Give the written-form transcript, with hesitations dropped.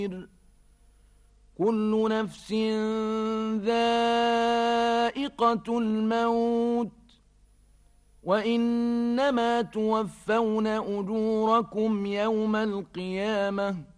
كل نفس ذائقة الموت وإنما توفون أجوركم يوم القيامة